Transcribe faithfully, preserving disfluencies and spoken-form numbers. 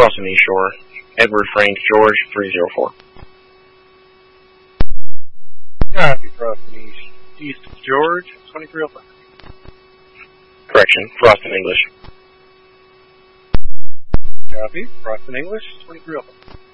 crossing East Shore. Edward Frank George three zero four. Copy, crossing East, East George twenty-three oh five. Correction, crossing English. Copy, crossing English twenty-three oh five.